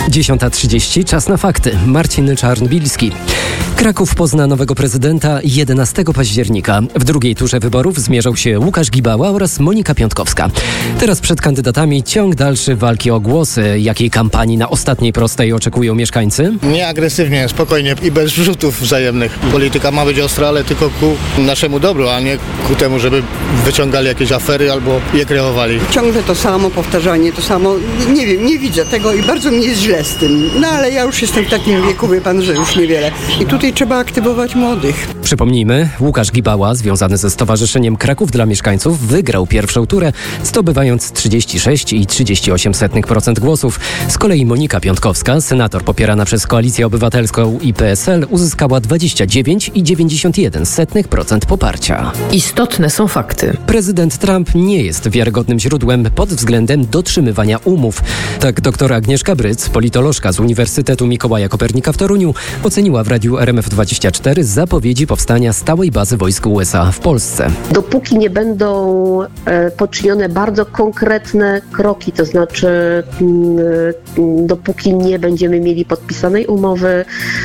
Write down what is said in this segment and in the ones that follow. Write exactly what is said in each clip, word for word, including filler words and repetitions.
dziesiąta trzydzieści, czas na fakty. Marcin Czarnbilski. Kraków pozna nowego prezydenta jedenastego października. W drugiej turze wyborów zmierzą się Łukasz Gibała oraz Monika Piątkowska. Teraz przed kandydatami ciąg dalszy walki o głosy. Jakiej kampanii na ostatniej prostej oczekują mieszkańcy? Nie agresywnie, spokojnie i bez wrzutów wzajemnych. Polityka ma być ostra, ale tylko ku naszemu dobru, a nie ku temu, żeby wyciągali jakieś afery albo je kreowali. Ciągle to samo, powtarzanie to samo. Nie wiem, nie widzę tego i bardzo mi jest źle z tym. No ale ja już jestem w takim wieku, wie pan, że już niewiele. I tutaj trzeba aktywować młodych. Przypomnijmy, Łukasz Gibała, związany ze Stowarzyszeniem Kraków dla Mieszkańców, wygrał pierwszą turę, zdobywając trzydzieści sześć i trzydzieści osiem procent głosów. Z kolei Monika Piątkowska, senator popierana przez Koalicję Obywatelską i P S L, uzyskała dwadzieścia dziewięć i dziewięćdziesiąt jeden procent poparcia. Istotne są fakty. Prezydent Trump nie jest wiarygodnym źródłem pod względem dotrzymywania umów. Tak dr Agnieszka Bryc, politolożka z Uniwersytetu Mikołaja Kopernika w Toruniu, oceniła w Radiu R M F dwadzieścia cztery zapowiedzi powstania stałej bazy wojsk U S A w Polsce. Dopóki nie będą e, poczynione bardzo konkretne kroki, to znaczy m, dopóki nie będziemy mieli podpisanej umowy, e,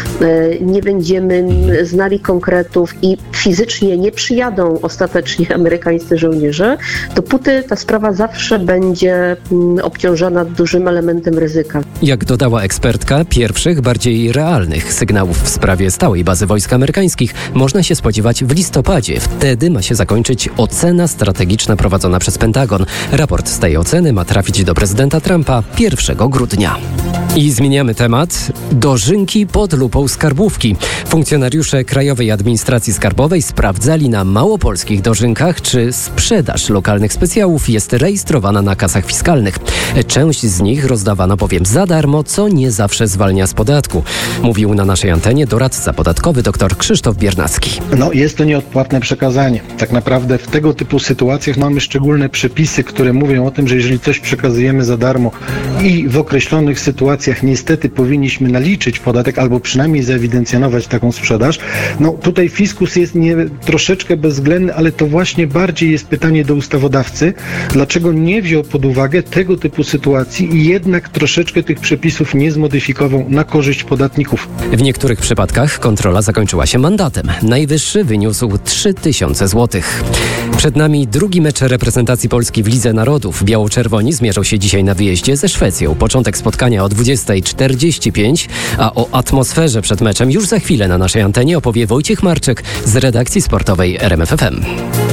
nie będziemy znali konkretów i fizycznie nie przyjadą ostatecznie amerykańscy żołnierze, dopóty ta sprawa zawsze będzie m, obciążona dużym elementem ryzyka. Jak dodała ekspertka, pierwszych, bardziej realnych sygnałów w sprawie stałej bazy wojsk amerykańskich można się spodziewać w listopadzie. Wtedy ma się zakończyć ocena strategiczna prowadzona przez Pentagon. Raport z tej oceny ma trafić do prezydenta Trumpa pierwszego grudnia. I zmieniamy temat. Dożynki pod lupą skarbówki. Funkcjonariusze Krajowej Administracji Skarbowej sprawdzali na małopolskich dożynkach, czy sprzedaż lokalnych specjałów jest rejestrowana na kasach fiskalnych. Część z nich rozdawano bowiem za darmo, co nie zawsze zwalnia z podatku. Mówił na naszej antenie doradca podatkowy dr Krzysztof Biernacki. No, jest to nieodpłatne przekazanie. Tak naprawdę w tego typu sytuacjach mamy szczególne przepisy, które mówią o tym, że jeżeli coś przekazujemy za darmo i w określonych sytuacjach niestety powinniśmy naliczyć podatek albo przynajmniej zaewidencjonować taką sprzedaż, no tutaj fiskus jest nie, troszeczkę bezwzględny, ale to właśnie bardziej jest pytanie do ustawodawcy, dlaczego nie wziął pod uwagę tego typu sytuacji i jednak troszeczkę tych przepisów nie zmodyfikował na korzyść podatników. W niektórych przypadkach kontrola zakończyła się mandatem. Najwyższy wyniósł trzy tysiące złotych. Przed nami drugi mecz reprezentacji Polski w Lidze Narodów. Biało-czerwoni zmierzą się dzisiaj na wyjeździe ze Szwecją. Początek spotkania o dwudziesta czterdzieści pięć, a o atmosferze przed meczem już za chwilę na naszej antenie opowie Wojciech Marczyk z redakcji sportowej R M F F M.